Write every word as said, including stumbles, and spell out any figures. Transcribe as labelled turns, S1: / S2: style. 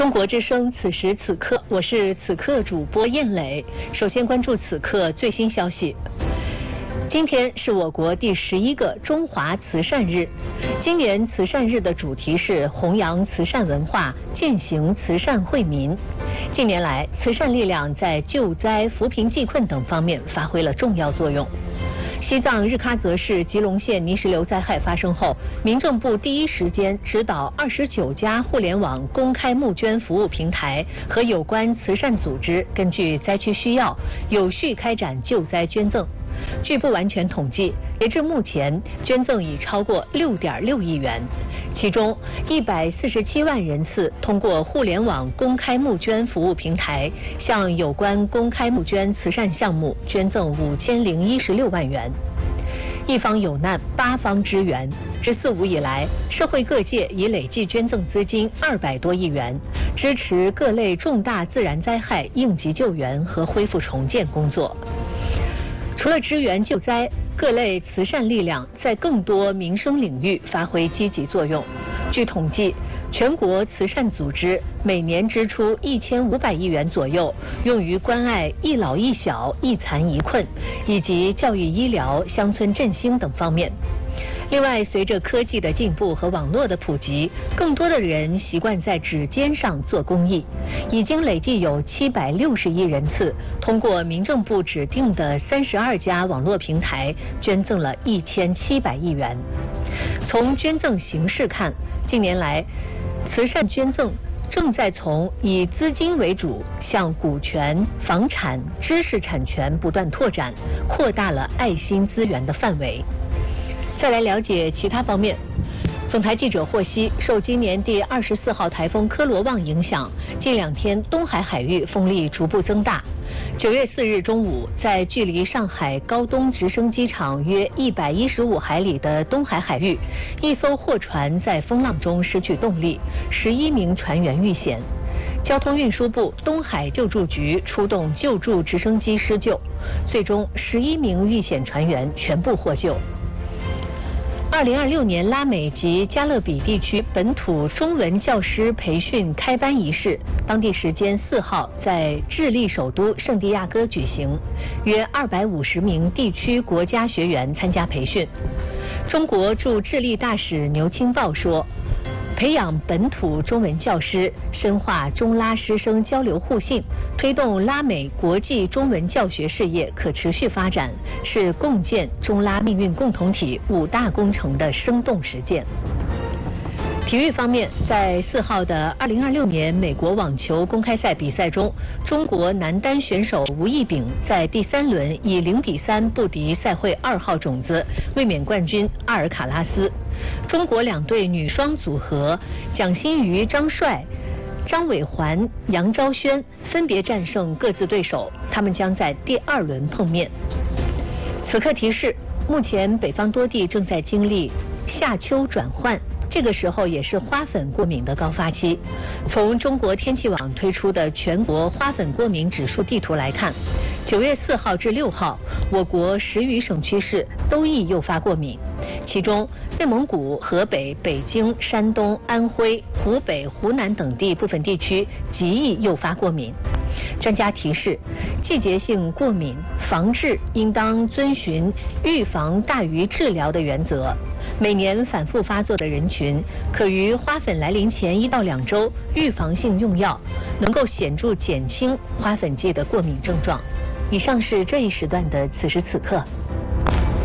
S1: 中国之声此时此刻，我是此刻主播燕磊。首先关注此刻最新消息。今天是我国第十一个中华慈善日。今年慈善日的主题是弘扬慈善文化，践行慈善惠民。近年来，慈善力量在救灾、扶贫济困等方面发挥了重要作用。西藏日喀则市吉隆县泥石流灾害发生后，民政部第一时间指导二十九家互联网公开募捐服务平台和有关慈善组织，根据灾区需要，有序开展救灾捐赠。据不完全统计，截至目前，捐赠已超过六点六亿元，其中一百四十七万人次通过互联网公开募捐服务平台向有关公开募捐慈善项目捐赠五千零一十六万元。一方有难，八方支援。自四五以来，社会各界已累计捐赠资金二百多亿元，支持各类重大自然灾害应急救援和恢复重建工作。除了支援救灾，各类慈善力量在更多民生领域发挥积极作用。据统计，全国慈善组织每年支出一千五百亿元左右，用于关爱一老一小、一残一困，以及教育医疗、乡村振兴等方面。另外，随着科技的进步和网络的普及，更多的人习惯在指尖上做公益，已经累计有七百六十亿人次通过民政部指定的三十二家网络平台捐赠了一千七百亿元。从捐赠形式看，近年来慈善捐赠正在从以资金为主向股权、房产、知识产权不断拓展，扩大了爱心资源的范围。再来了解其他方面。总台记者获悉，受今年第二十四号台风科罗旺影响，近两天东海海域风力逐步增大。九月四日中午，在距离上海高东直升机场约一百一十五海里的东海海域，一艘货船在风浪中失去动力，十一名船员遇险。交通运输部东海救助局出动救助直升机施救，最终十一名遇险船员全部获救。二零二六年拉美及加勒比地区本土中文教师培训开班仪式，当地时间四号在智利首都圣地亚哥举行，约二百五十名地区国家学员参加培训。中国驻智利大使牛青报说，培养本土中文教师，深化中拉师生交流互信，推动拉美国际中文教学事业可持续发展，是共建中拉命运共同体五大工程的生动实践。体育方面，在四号的二零二六年美国网球公开赛比赛中，中国男单选手吴亦丙在第三轮以零比三不敌赛会二号种子、卫冕冠军阿尔卡拉斯。中国两队女双组合蒋欣瑜、张帅、张伟环、杨昭轩分别战胜各自对手，他们将在第二轮碰面。此刻提示，目前北方多地正在经历夏秋转换，这个时候也是花粉过敏的高发期。从中国天气网推出的全国花粉过敏指数地图来看，九月四号至六号，我国十余省区市都易诱发过敏，其中内蒙古、河北、北京、山东、安徽、湖北、湖南等地部分地区极易诱发过敏。专家提示，季节性过敏防治应当遵循预防大于治疗的原则。每年反复发作的人群，可于花粉来临前一到两周预防性用药，能够显著减轻花粉季的过敏症状。以上是这一时段的此时此刻。